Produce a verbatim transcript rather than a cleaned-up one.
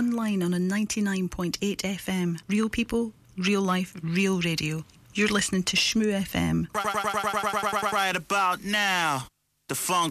online on a ninety-nine point eight F M. Real people, real life, real radio. You're listening to Shmoo F M. Right, right, right, right, right, right about now, the funk